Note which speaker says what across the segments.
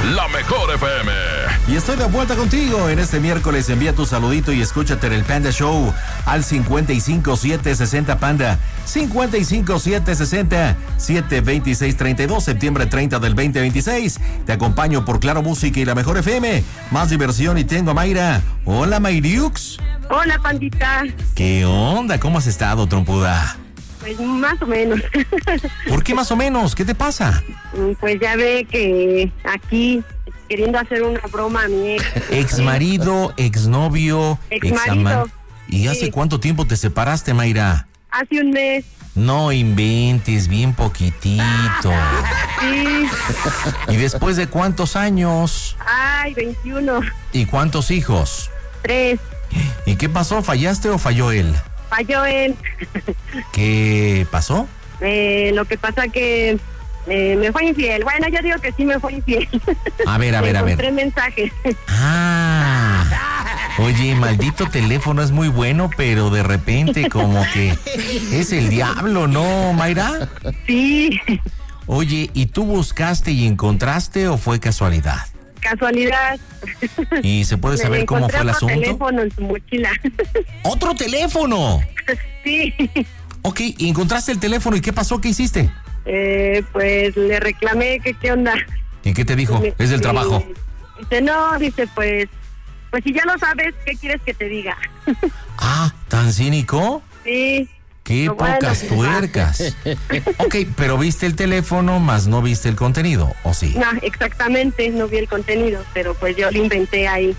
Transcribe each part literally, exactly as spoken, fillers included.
Speaker 1: La Mejor F M.
Speaker 2: Y estoy de vuelta contigo en este miércoles. Envía tu saludito y escúchate en el Panda Show al cincuenta y cinco siete sesenta Panda. cincuenta y cinco siete sesenta siete veintiséis treinta y dos, septiembre treinta del veinte veintiséis. Te acompaño por Claro Música y La Mejor F M. Más diversión y tengo a Mayra. Hola, Mayriux.
Speaker 3: Hola, pandita.
Speaker 2: ¿Qué onda? ¿Cómo has estado, trompuda?
Speaker 3: Pues más o menos.
Speaker 2: ¿Por qué más o menos? ¿Qué te pasa?
Speaker 3: Pues ya ve que aquí queriendo hacer una broma a mi ex.
Speaker 2: Ex marido, ex novio,
Speaker 3: ex marido.
Speaker 2: ¿Y hace sí. cuánto tiempo te separaste, Mayra?
Speaker 3: Hace un mes.
Speaker 2: No inventes, bien poquitito.
Speaker 3: Sí.
Speaker 2: ¿Y después de cuántos años?
Speaker 3: Ay, veintiuno.
Speaker 2: ¿Y cuántos hijos?
Speaker 3: Tres.
Speaker 2: ¿Y qué pasó? ¿Fallaste o falló él?
Speaker 3: Falló él.
Speaker 2: ¿Qué pasó?
Speaker 3: Eh, lo que pasa que eh, me fue infiel. Bueno, yo digo que sí me fue infiel.
Speaker 2: A ver, a ver, a ver.
Speaker 3: Encontré mensajes.
Speaker 2: Ah. Oye, maldito teléfono es muy bueno, pero de repente como que es el diablo, ¿no, Mayra?
Speaker 3: Sí.
Speaker 2: Oye, ¿y tú buscaste y encontraste o fue casualidad?
Speaker 3: Casualidad.
Speaker 2: ¿Y se puede saber cómo fue el asunto?
Speaker 3: Otro teléfono en su mochila.
Speaker 2: ¿Otro teléfono?
Speaker 3: Sí.
Speaker 2: Ok, ¿y encontraste el teléfono y qué pasó? ¿Qué hiciste?
Speaker 3: Eh, pues le reclamé que qué onda.
Speaker 2: ¿Y qué te dijo? Me, es del
Speaker 3: me,
Speaker 2: trabajo.
Speaker 3: Dice, no, dice, pues, pues si ya lo sabes, ¿qué quieres que te diga?
Speaker 2: Ah, ¿tan cínico?
Speaker 3: Sí.
Speaker 2: Qué no, pocas bueno, tuercas. Ok, pero viste el teléfono, más no viste el contenido, ¿o sí?
Speaker 3: No, exactamente, no vi el contenido, pero pues yo lo inventé ahí.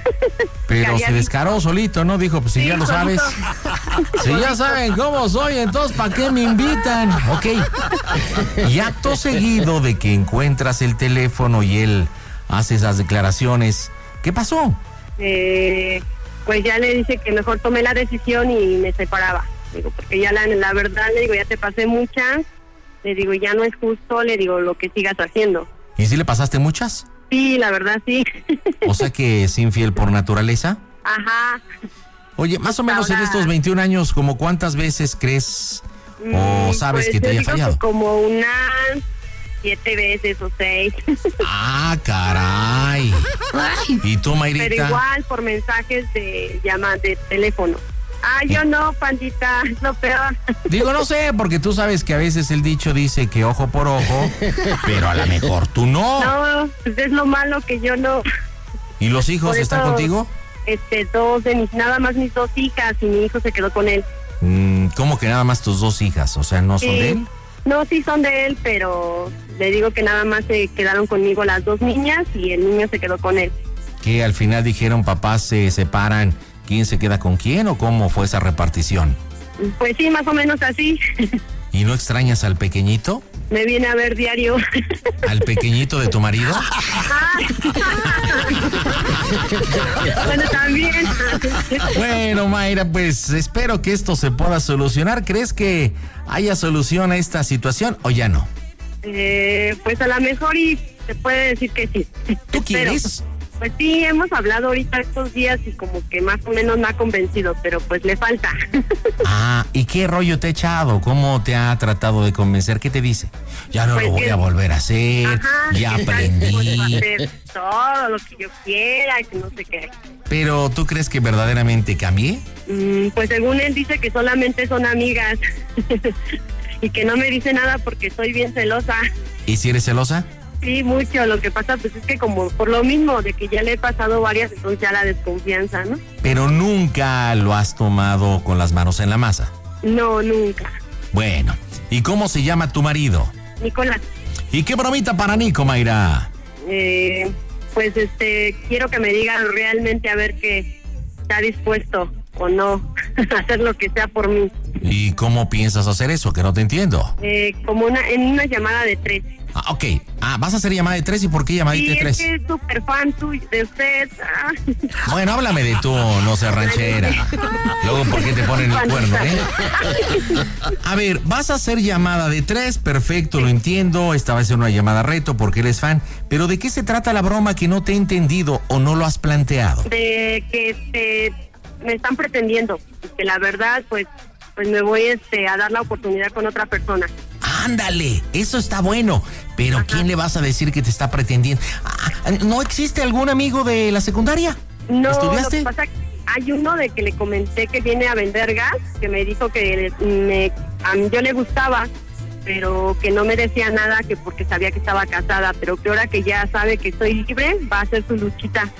Speaker 2: Pero se descaró solito, ¿no? Dijo, pues si sí, ya lo solito. sabes. Si ya saben cómo soy, entonces ¿para qué me invitan? Ok. Y acto seguido de que encuentras el teléfono y él hace esas declaraciones, ¿qué pasó?
Speaker 3: Eh, pues ya le dije que mejor tomé la decisión y me separaba. Digo, porque ya la, la verdad, le digo, ya te pasé muchas, le digo, ya no es justo, le digo, lo que sigas haciendo.
Speaker 2: ¿Y si le pasaste muchas?
Speaker 3: Sí, la verdad, sí.
Speaker 2: O sea que es infiel por naturaleza.
Speaker 3: Ajá.
Speaker 2: Oye, más o menos Ahora... en estos veintiún años, ¿como cuántas veces crees o sabes
Speaker 3: pues
Speaker 2: que te haya fallado?
Speaker 3: Como unas siete veces o seis.
Speaker 2: Ah, caray. ¿Y tú, Mayrita?
Speaker 3: Pero igual por mensajes de llama de teléfono. Ah, yo no, pandita, es lo peor.
Speaker 2: Digo, no sé, porque tú sabes que a veces el dicho dice que ojo por ojo, pero a lo mejor tú no.
Speaker 3: No, pues es lo malo que yo no.
Speaker 2: ¿Y los hijos
Speaker 3: eso,
Speaker 2: están contigo?
Speaker 3: Este, dos de mis, nada más mis dos hijas y mi hijo se quedó con él.
Speaker 2: Mm, ¿Cómo que nada más tus dos hijas? O sea, ¿no son
Speaker 3: sí.
Speaker 2: de él?
Speaker 3: No, sí son de él, pero le digo que nada más se quedaron conmigo las dos niñas y el niño se quedó con él.
Speaker 2: Que al final dijeron papás se separan. ¿Quién se queda con quién o cómo fue esa repartición?
Speaker 3: Pues sí, más o menos así.
Speaker 2: ¿Y no extrañas al pequeñito?
Speaker 3: Me viene a ver diario.
Speaker 2: ¿Al pequeñito de tu marido?
Speaker 3: Bueno, también.
Speaker 2: Bueno, Mayra, pues espero que esto se pueda solucionar. ¿Crees que haya solución a esta situación o ya no?
Speaker 3: Eh, pues a lo mejor y se puede decir que sí.
Speaker 2: ¿Tú quieres?
Speaker 3: Pues sí, hemos hablado ahorita estos días y como que más o menos me ha convencido, pero pues le falta.
Speaker 2: Ah, ¿y qué rollo te ha echado? ¿Cómo te ha tratado de convencer? ¿Qué te dice? Ya no pues lo voy que... a volver a hacer, Ajá, ya aprendí.
Speaker 3: Hacer todo lo que yo quiera y que no sé qué.
Speaker 2: ¿Pero tú crees que verdaderamente cambié?
Speaker 3: Mm, pues según él dice que solamente son amigas y que no me dice nada porque soy bien celosa.
Speaker 2: ¿Y si eres celosa?
Speaker 3: Sí, mucho. Lo que pasa pues es que como por lo mismo de que ya le he pasado varias, entonces ya la desconfianza, ¿no?
Speaker 2: Pero nunca lo has tomado con las manos en la masa.
Speaker 3: No, nunca.
Speaker 2: Bueno, ¿y cómo se llama tu marido?
Speaker 3: Nicolás.
Speaker 2: ¿Y qué bromita para Nico, Mayra?
Speaker 3: Eh, pues este, quiero que me diga realmente a ver que está dispuesto o no a hacer lo que sea por mí.
Speaker 2: ¿Y cómo piensas hacer eso? Que no te entiendo.
Speaker 3: Eh, como una en una llamada de tres.
Speaker 2: Ah, ok. Ah, ¿vas a hacer llamada de tres? ¿Y por qué llamadita
Speaker 3: sí,
Speaker 2: de tres?
Speaker 3: Sí, es que es súper fan tuyo, de usted. Ah.
Speaker 2: Bueno, háblame de tú, no seas ranchera. Luego, ¿por qué te ponen el cuerno, eh? A ver, vas a hacer llamada de tres, perfecto, lo entiendo. Esta va a ser una llamada reto porque eres fan. Pero ¿de qué se trata la broma que no te he entendido o no lo has planteado?
Speaker 3: De que este, me están pretendiendo. Que la verdad, pues, pues me voy este, a dar la oportunidad con otra persona.
Speaker 2: Ándale, eso está bueno. Pero Ajá. ¿quién le vas a decir que te está pretendiendo? Ah, ¿no existe algún amigo de la secundaria?
Speaker 3: No,
Speaker 2: ¿Estudiaste?
Speaker 3: Lo que pasa, hay uno de que le comenté que viene a vender gas, que me dijo que me, a mí yo le gustaba, pero que no me decía nada, que porque sabía que estaba casada, pero que ahora que ya sabe que estoy libre, va a hacer su luchita.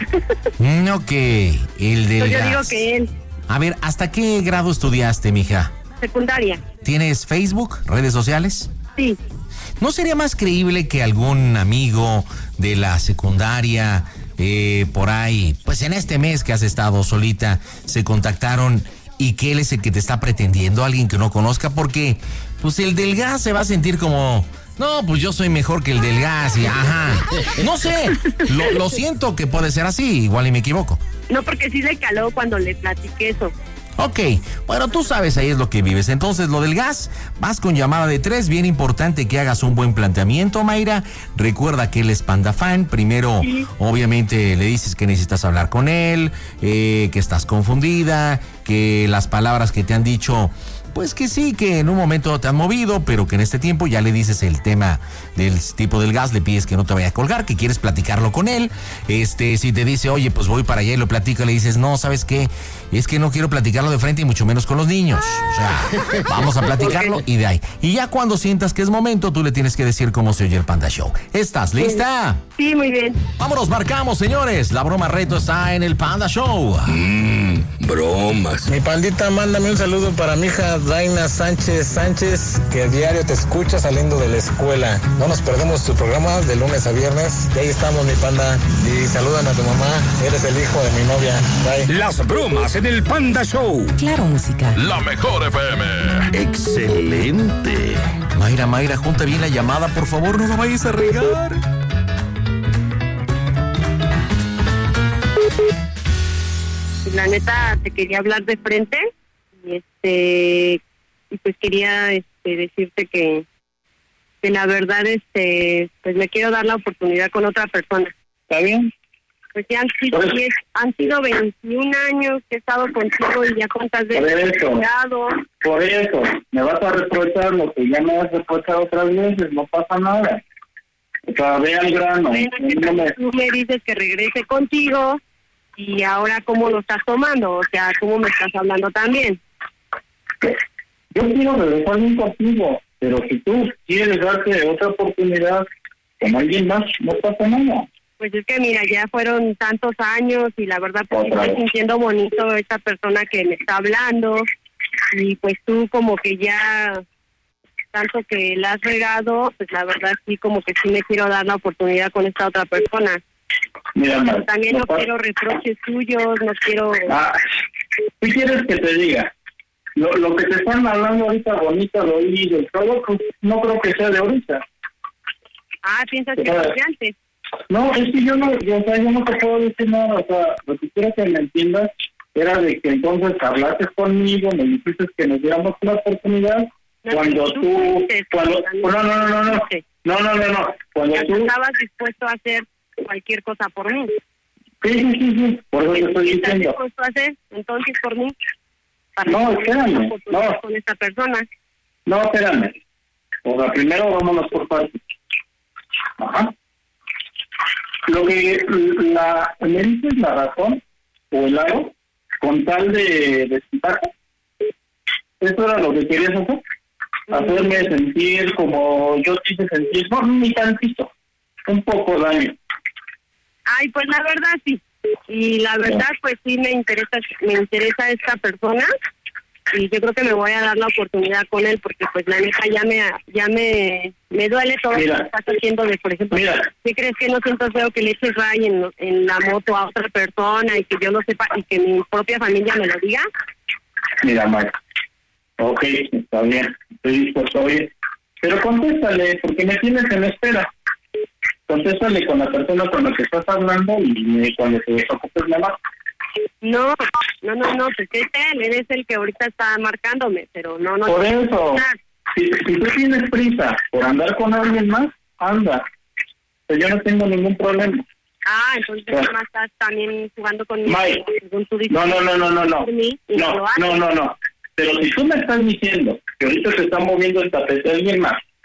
Speaker 2: No, que el del
Speaker 3: Entonces,
Speaker 2: gas.
Speaker 3: yo digo que él.
Speaker 2: A ver, ¿hasta qué grado estudiaste, mija?
Speaker 3: Secundaria.
Speaker 2: ¿Tienes Facebook, redes sociales?
Speaker 3: Sí.
Speaker 2: ¿No sería más creíble que algún amigo de la secundaria, eh, por ahí, pues en este mes que has estado solita, se contactaron y que él es el que te está pretendiendo, alguien que no conozca? Porque, pues el del gas se va a sentir como, no, pues yo soy mejor que el del gas y ajá. No sé, lo, lo siento que puede ser así, igual y me equivoco.
Speaker 3: No, porque sí le caló cuando le platiqué eso.
Speaker 2: Ok, bueno, tú sabes, ahí es lo que vives. Entonces, lo del gas, vas con llamada de tres. Bien importante que hagas un buen planteamiento, Mayra. Recuerda que él es Panda Fan. Primero, sí. obviamente, le dices que necesitas hablar con él, eh, que estás confundida, que las palabras que te han dicho, pues que sí, que en un momento te han movido, pero que en este tiempo ya le dices el tema del tipo del gas, le pides que no te vaya a colgar, que quieres platicarlo con él. Este, si te dice, oye, pues voy para allá y lo platico, le dices, no, ¿sabes qué? Es que no quiero platicarlo de frente y mucho menos con los niños. O sea, vamos a platicarlo y de ahí. Y ya cuando sientas que es momento, tú le tienes que decir cómo se oye el Panda Show. ¿Estás lista?
Speaker 3: Sí, muy bien.
Speaker 2: Vámonos, marcamos, señores. La broma reto está en el Panda Show.
Speaker 1: Mmm, bromas.
Speaker 4: Mi pandita, mándame un saludo para mi hija Daina Sánchez Sánchez, que a diario te escucha saliendo de la escuela. No nos perdemos tu programa de lunes a viernes. Y ahí estamos, mi panda. Y saludan a tu mamá. Eres el hijo de mi novia. Bye.
Speaker 1: Las bromas en el Panda Show.
Speaker 5: Claro, música.
Speaker 1: La mejor F M. Excelente.
Speaker 2: Mayra, Mayra, junta bien la llamada, por favor, no la vayas a regar.
Speaker 3: La neta, te quería hablar de frente. Y este y pues quería este decirte que que la verdad este pues me quiero dar la oportunidad con otra persona.
Speaker 4: ¿Está bien?
Speaker 3: Pues ya han sido diez, han sido veintiún años que he estado contigo y ya cuántas veces
Speaker 4: he
Speaker 3: estado.
Speaker 4: Por eso, me vas a reprochar lo que ya me has reprochado otras veces, no pasa nada. O sea, ve al grano.
Speaker 3: Bueno, que
Speaker 4: no me...
Speaker 3: tú me dices que regrese contigo y ahora cómo lo estás tomando, o sea, cómo me estás hablando también.
Speaker 4: Yo quiero regresar bien contigo, pero si tú quieres darte otra oportunidad con alguien más, no pasa nada.
Speaker 3: Pues es que mira, ya fueron tantos años y la verdad pues estoy sintiendo bonito esta persona que me está hablando y pues tú como que ya tanto que la has regado, pues la verdad sí como que sí me quiero dar la oportunidad con esta otra persona.
Speaker 4: Mira,
Speaker 3: pero también no,
Speaker 4: no
Speaker 3: quiero reproches tuyos, no quiero...
Speaker 4: Ah, ¿qué quieres que te diga? Lo, lo que te están hablando ahorita bonito de oír y todo, pues no creo que sea de ahorita.
Speaker 3: Ah, ¿piensas que es de antes?
Speaker 4: No, es que yo no, yo, o sea, yo no te puedo decir nada, o sea, lo que quiero que me entiendas era de que entonces hablaste conmigo, me dijiste que nos diéramos una oportunidad,
Speaker 3: no,
Speaker 4: cuando tú, tú cuando, no, no, no, no, no, no, no, no, no, cuando
Speaker 3: ya
Speaker 4: tú...
Speaker 3: estabas dispuesto a hacer cualquier cosa por mí.
Speaker 4: Sí, sí, sí, sí, por eso te estoy
Speaker 3: ¿Qué estás
Speaker 4: diciendo.
Speaker 3: dispuesto a hacer entonces por mí? Para
Speaker 4: No, espérame, no.
Speaker 3: Con esta persona.
Speaker 4: No, espérame. O sea, primero vámonos por partes. Ajá. Lo que la, me dices la razón o el lado con tal de desquitarse. ¿Eso era lo que querías hacer? Hacerme sentir como yo te hice sentir, no, ni tantito, un poco daño.
Speaker 3: Ay, pues la verdad sí. Y la verdad pues sí me interesa, me interesa esta persona. Y yo creo que me voy a dar la oportunidad con él porque pues la neta ya me ya me me duele todo
Speaker 4: mira,
Speaker 3: lo que estás haciendo de, por ejemplo, mira, ¿qué crees que no siento feo que le eches ray en, en la moto a otra persona y que yo lo sepa y que mi propia familia me lo diga?
Speaker 4: Mira, Mike, ok, está bien, estoy dispuesto a oír, pero contéstale porque me tienes en espera. Contéstale con la persona con la que estás hablando y cuando te desocupes me vas.
Speaker 3: No, no, no, no, pues es él, él es el que ahorita está marcándome, pero no, no.
Speaker 4: Por eso, si, si tú tienes prisa por andar con alguien más, anda. Pues yo no tengo ningún problema.
Speaker 3: Ah, entonces bueno, además estás también jugando conmigo.
Speaker 4: Mike,
Speaker 3: según tú dices,
Speaker 4: no, no, no, no, no, no,
Speaker 3: mí,
Speaker 4: no, no, no, no. Pero si tú me estás diciendo que ahorita se está moviendo el tapete de alguien más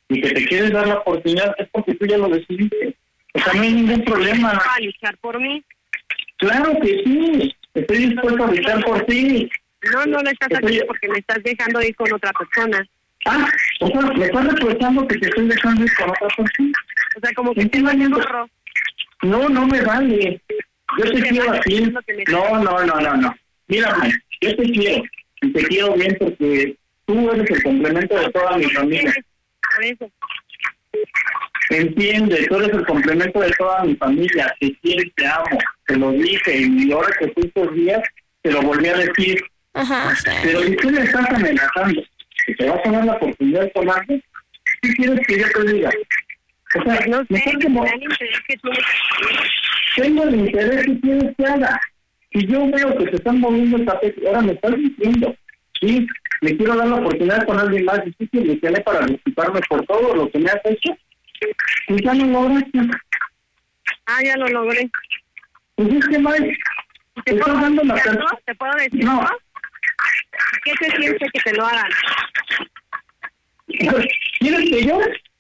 Speaker 4: y que te quieres dar la oportunidad, es porque tú ya lo decidiste. O sea, no hay ningún problema.
Speaker 3: ¿Vas a luchar por mí?
Speaker 4: Claro que sí, estoy dispuesto a luchar por ti.
Speaker 3: No, no lo estás
Speaker 4: Estoy...
Speaker 3: haciendo porque me estás dejando ir con otra persona.
Speaker 4: Ah, o sea, me estás reprochando que te estoy dejando ir con otra persona.
Speaker 3: O sea, como que te vale gorro.
Speaker 4: No, no me vale. Yo te quiero así. No, no, no, no, no. Mírame, yo te quiero. Y te quiero bien porque tú eres el complemento de toda mi familia.
Speaker 3: Por eso.
Speaker 4: Entiende, tú eres el complemento de toda mi familia. Te quiero y te amo. Te lo dije y ahora que fui estos días te lo volví a decir.
Speaker 5: Ajá.
Speaker 4: Pero si tú me estás amenazando que te vas a dar la oportunidad de tomarlo, ¿qué quieres que yo te diga? O sea,
Speaker 3: no sé,
Speaker 4: mejor como...
Speaker 3: me da el interés que tú...
Speaker 4: Tengo el interés que quieres que haga. Si yo veo que se están moviendo el tapete, ahora me estás diciendo, sí, me quiero dar la oportunidad con alguien más difícil y tiene para disculparme por todo lo que me has hecho, y ya lo lograste.
Speaker 3: Ah, ya lo logré.
Speaker 4: Pues es que, Mike,
Speaker 3: ¿Te,
Speaker 4: ¿te,
Speaker 3: puedo
Speaker 4: dando la
Speaker 3: decir
Speaker 4: cara?
Speaker 3: algo? ¿Te puedo decir
Speaker 4: No.
Speaker 3: algo? ¿Qué te siente que te lo hagan?
Speaker 4: ¿Quieres que yo?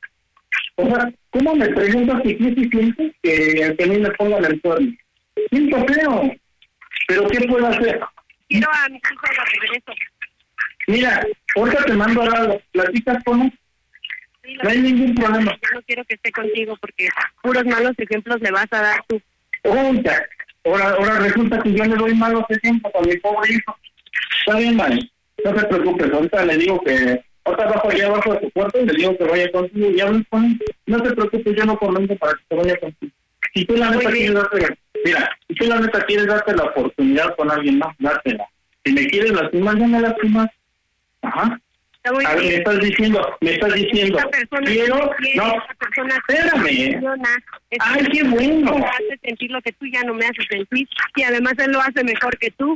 Speaker 4: O sea, ¿cómo me preguntas si quieres y sientes que, que a mí me pongan el cuerno? Siento feo, pero ¿qué puedo hacer?
Speaker 3: Quiero a mis hijos de regreso.
Speaker 4: Mira, ahorita te mando ahora las platicas como...
Speaker 3: Sí,
Speaker 4: no hay ningún problema.
Speaker 3: Yo no quiero que esté contigo porque puros malos ejemplos le vas a dar tú.
Speaker 4: Oiga, ahora, ahora resulta que yo le doy malos ejemplos a mi pobre hijo. Está bien, Mari, no te preocupes, ahorita le digo que... Ahorita abajo allá abajo de tu puerta y le digo que vaya contigo y hablo con él. No te preocupes, yo no comento para que te vaya contigo. Si tú la neta quieres darte... Mira, si tú la neta quieres darte la oportunidad con alguien más, dátela. Si me quieres lastimar, ya me lastimas. Ajá. A ver, me estás diciendo, me estás diciendo, quiero, no, espérame. Ay, qué bueno.
Speaker 3: Me hace sentir lo que tú ya no me haces sentir y además él lo hace mejor que tú.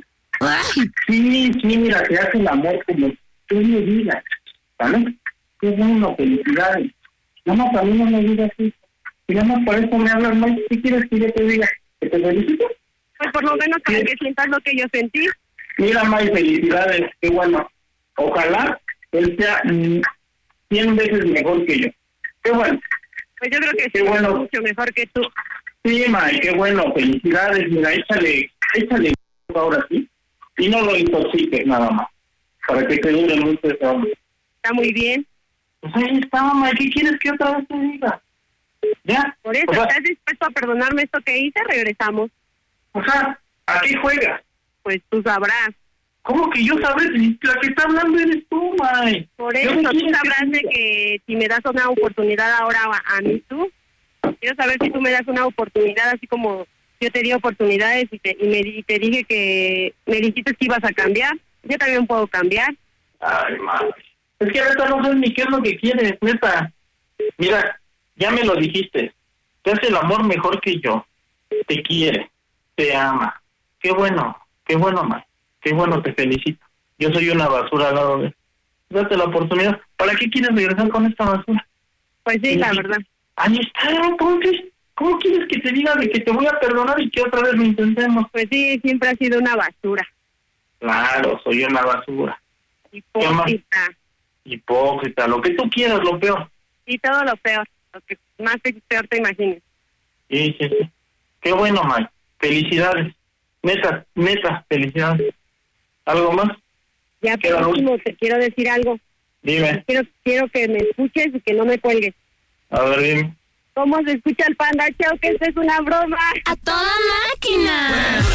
Speaker 4: Sí, sí, mira, te hace el amor como tú me digas, ¿vale? Qué bueno, felicidades. Nada más a mí no me digas eso. Y nada más por eso me hablas mal. ¿Qué quieres que yo te diga? ¿Que te felicito?
Speaker 3: Pues por lo menos para que sientas lo que yo sentí.
Speaker 4: Mira, May, felicidades, qué bueno. Ojalá él sea mm, cien veces mejor que yo. Qué bueno.
Speaker 3: Pues yo creo que
Speaker 4: qué
Speaker 3: sí,
Speaker 4: bueno.
Speaker 3: mucho mejor que tú.
Speaker 4: Sí, May, qué bueno, felicidades. Mira, échale, échale ahora sí. Y no lo intoxiques nada más, para que te dure mucho ese hombre.
Speaker 3: Está muy bien.
Speaker 4: Pues ahí está, May, ¿qué quieres que otra vez te diga? ¿Ya?
Speaker 3: Por eso,
Speaker 4: o sea,
Speaker 3: ¿estás dispuesto a perdonarme esto que hice? Regresamos.
Speaker 4: O sea, ¿a qué juegas?
Speaker 3: Pues tú sabrás.
Speaker 4: ¿Cómo que yo sabré? La que está hablando eres tú, May.
Speaker 3: Por eso, tú sabrás de que si me das una oportunidad ahora a, a mí tú, quiero saber si tú me das una oportunidad así como yo te di oportunidades y te, y me, y te dije que me dijiste que ibas a cambiar. Yo también puedo cambiar.
Speaker 4: Ay, madre. Es que ahorita no sabes ni qué es lo que quieres, neta. Mira, ya me lo dijiste. Te hace el amor mejor que yo. Te quiere. Te ama. Qué bueno. Qué bueno, May. Qué bueno, te felicito. Yo soy una basura al lado de él. Date la oportunidad. ¿Para qué quieres regresar con esta basura?
Speaker 3: Pues sí, la verdad.
Speaker 4: Ahí está. ¿Cómo, que, ¿Cómo quieres que te diga de que te voy a perdonar y que otra vez lo intentemos?
Speaker 3: Pues sí, siempre ha sido una basura.
Speaker 4: Claro, soy una basura.
Speaker 3: Hipócrita.
Speaker 4: Hipócrita. Lo que tú quieras, lo peor.
Speaker 3: Y todo lo peor. Lo que más peor te imagines.
Speaker 4: Sí, sí, sí. Qué bueno, May. Felicidades. Neta, neta, felicidades. ¿Algo más?
Speaker 3: Ya por último te quiero decir algo.
Speaker 4: Dime.
Speaker 3: Quiero, quiero que me escuches y que no me cuelgues.
Speaker 4: A ver, dime.
Speaker 3: ¿Cómo se escucha el Panda Show? Que esto es una broma.
Speaker 5: ¡A toda máquina!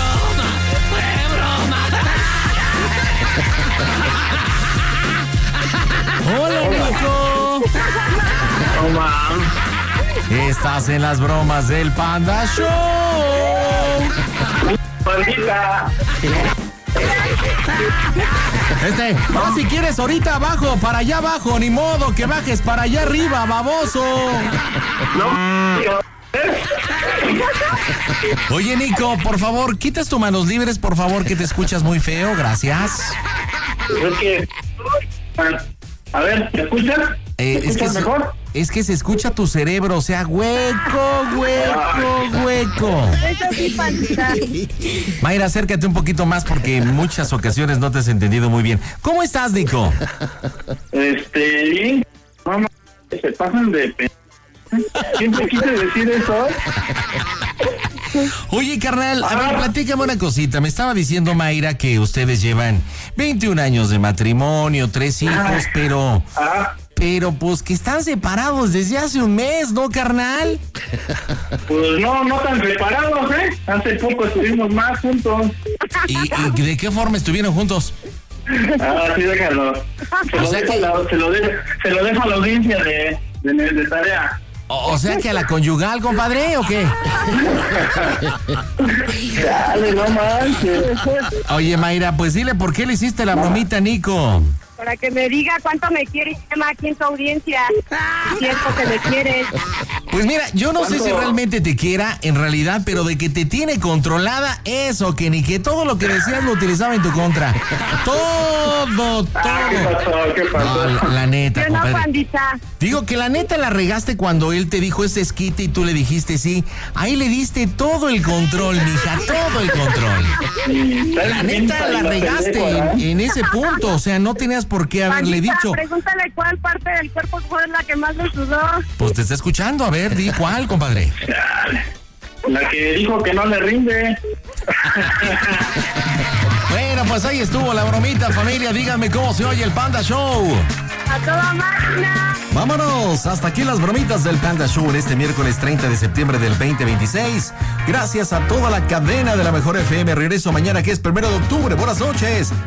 Speaker 2: ¡Fue broma! ¡Fue broma! ¡Hola, Nico!
Speaker 4: No mames.
Speaker 2: Estás en las bromas del Panda Show.
Speaker 4: ¡Maldita!
Speaker 2: Este, no, si quieres ahorita abajo, para allá abajo, ni modo que bajes para allá arriba, baboso.
Speaker 4: No.
Speaker 2: Oye, Nico, por favor, quitas tus manos libres, por favor, que te escuchas muy feo, gracias.
Speaker 4: Es que... A ver, ¿me escuchas?
Speaker 2: Eh,
Speaker 4: ¿Me
Speaker 2: es, que
Speaker 4: escuchas
Speaker 2: se,
Speaker 4: mejor?
Speaker 2: es que se escucha tu cerebro, o sea, hueco, hueco, hueco.
Speaker 3: Eso sí, Pandita.
Speaker 2: Mayra, acércate un poquito más porque en muchas ocasiones no te has entendido muy bien. ¿Cómo estás, Nico?
Speaker 4: Este, bien. Vamos. Se pasan de... pe- Siempre quise decir eso.
Speaker 2: Oye, carnal, a ver, platícame una cosita. Me estaba diciendo Mayra que ustedes llevan veintiún años de matrimonio, tres hijos, pero...
Speaker 4: Ah,
Speaker 2: Pero pues que están separados desde hace un mes, ¿no, carnal?
Speaker 4: pues no, no tan separados, ¿eh? Hace poco estuvimos más juntos.
Speaker 2: ¿Y, y de qué forma estuvieron juntos?
Speaker 4: Ah, sí, déjalo. Se
Speaker 2: O
Speaker 4: lo,
Speaker 2: sea
Speaker 4: dejo,
Speaker 2: que-
Speaker 4: a la- se lo, de- se lo dejo a la audiencia de, de, de tarea.
Speaker 2: O, o sea que a la conyugal, compadre, ¿o qué?
Speaker 4: Dale, no manches.
Speaker 2: Oye, Mayra, pues dile por qué le hiciste la bromita a Nico.
Speaker 3: Para que me diga cuánto me quiere y llama aquí en su audiencia. Es cierto que me quiere.
Speaker 2: Pues mira, yo no sé
Speaker 4: ¿Cuánto?
Speaker 2: si realmente te quiera, en realidad, pero de que te tiene controlada, eso, que ni que todo lo que decías lo utilizaba en tu contra. Todo,
Speaker 4: Ah, ¿qué
Speaker 2: todo.
Speaker 4: pasó? ¿Qué pasó?
Speaker 2: No, la, la neta,
Speaker 3: Yo no,
Speaker 2: compadre.
Speaker 3: pandita.
Speaker 2: Digo que la neta la regaste cuando él te dijo ese esquite y tú le dijiste sí. Ahí le diste todo el control, mija, todo el control. La neta la regaste en, en ese punto, o sea, no tenías por qué haberle
Speaker 3: Pandita,
Speaker 2: dicho.
Speaker 3: pregúntale cuál parte del cuerpo fue la que más le sudó.
Speaker 2: Pues te está escuchando, a ver, di cuál, compadre.
Speaker 4: La que dijo que no le rinde.
Speaker 2: Bueno, pues ahí estuvo la bromita, familia. Díganme cómo se oye el Panda Show.
Speaker 3: A toda máquina.
Speaker 2: Vámonos, hasta aquí las bromitas del Panda Show en este miércoles treinta de septiembre del veinte veintiséis. Gracias a toda la cadena de la Mejor F M. Regreso mañana que es primero de octubre. Buenas noches.